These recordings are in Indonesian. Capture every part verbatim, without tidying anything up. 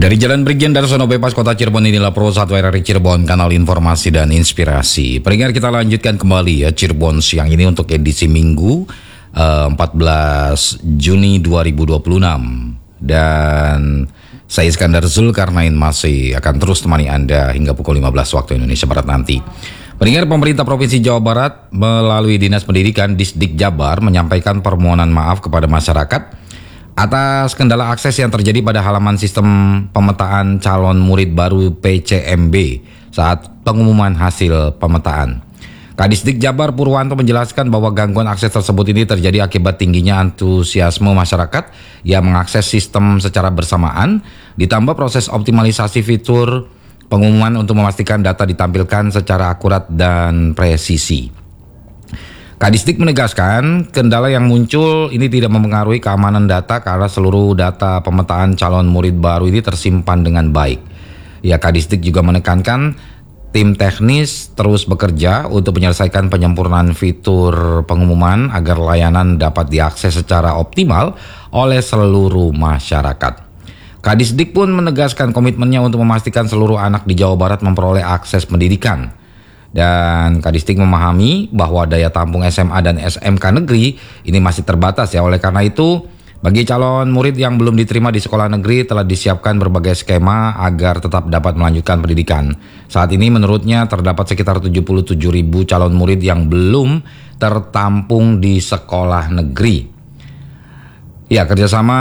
Dari Jalan Brigjen Darsono Bypass Kota Cirebon, inilah Pro satu R R I Cirebon, kanal informasi dan inspirasi. Pendengar, kita lanjutkan kembali ya Cirebon siang ini untuk edisi Minggu eh, empat belas Juni dua ribu dua puluh enam. Dan saya Iskandar Zulkarnain masih akan terus temani Anda hingga pukul lima belas waktu Indonesia Barat nanti. Pendengar, pemerintah Provinsi Jawa Barat melalui Dinas Pendidikan Disdik Jabar menyampaikan permohonan maaf kepada masyarakat atas kendala akses yang terjadi pada halaman sistem pemetaan calon murid baru P C M B saat pengumuman hasil pemetaan. Kadisdik Jabar Purwanto menjelaskan bahwa gangguan akses tersebut ini terjadi akibat tingginya antusiasme masyarakat yang mengakses sistem secara bersamaan, ditambah proses optimalisasi fitur pengumuman untuk memastikan data ditampilkan secara akurat dan presisi. Kadisdik menegaskan kendala yang muncul ini tidak mempengaruhi keamanan data karena seluruh data pemetaan calon murid baru ini tersimpan dengan baik. Ya, Kadisdik juga menekankan tim teknis terus bekerja untuk menyelesaikan penyempurnaan fitur pengumuman agar layanan dapat diakses secara optimal oleh seluruh masyarakat. Kadisdik pun menegaskan komitmennya untuk memastikan seluruh anak di Jawa Barat memperoleh akses pendidikan. Dan Kadisdik memahami bahwa daya tampung S M A dan S M K negeri ini masih terbatas ya. Oleh karena itu, bagi calon murid yang belum diterima di sekolah negeri telah disiapkan berbagai skema agar tetap dapat melanjutkan pendidikan. Saat ini menurutnya terdapat sekitar tujuh puluh tujuh ribu calon murid yang belum tertampung di sekolah negeri. Ya, kerjasama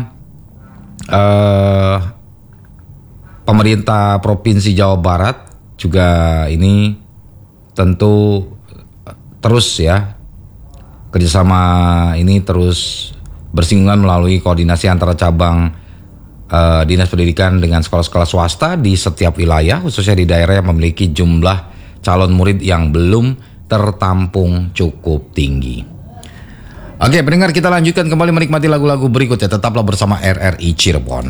eh, pemerintah Provinsi Jawa Barat juga ini tentu terus ya, kerjasama ini terus bersinggungan melalui koordinasi antara cabang uh, Dinas Pendidikan dengan sekolah-sekolah swasta di setiap wilayah, khususnya di daerah yang memiliki jumlah calon murid yang belum tertampung cukup tinggi. Oke, pendengar, kita lanjutkan kembali menikmati lagu-lagu berikutnya. Tetaplah bersama R R I Cirebon.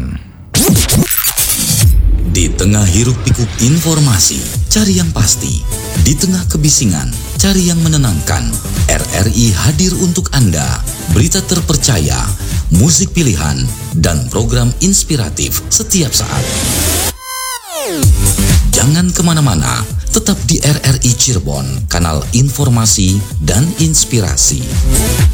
Di tengah hiruk-pikuk informasi, cari yang pasti. Di tengah kebisingan, cari yang menenangkan. R R I hadir untuk Anda. Berita terpercaya, musik pilihan, dan program inspiratif setiap saat. Jangan kemana-mana, tetap di R R I Cirebon, kanal informasi dan inspirasi.